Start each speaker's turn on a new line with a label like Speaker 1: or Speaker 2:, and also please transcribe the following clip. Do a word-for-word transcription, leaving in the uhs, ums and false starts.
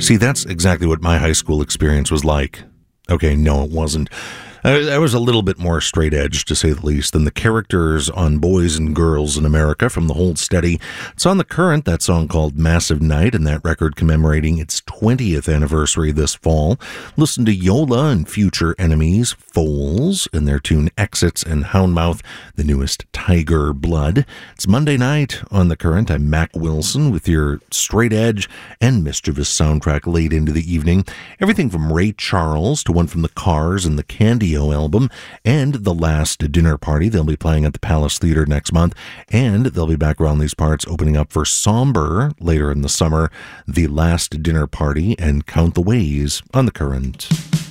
Speaker 1: See, that's exactly what my high school experience was like. Okay, no, it wasn't. I, I was a little bit more straight edge, to say the least, than the characters on Boys and Girls in America from the Hold Steady. It's on The Current, that song called Massive Night, and that record commemorating its twentieth anniversary this fall. Listen to Yola and Future Enemies, Foals, and their tune Exits, and Houndmouth, the newest Tiger Blood. It's Monday night on The Current. I'm Mac Wilson with your straight edge and mischievous soundtrack late into the evening. Everything from Ray Charles to one from the Cars and the Candy album, and The Last Dinner Party. They'll be playing at the Palace Theatre next month, and they'll be back around these parts opening up for Somber later in the summer. The Last Dinner Party and Count the Ways on The Current.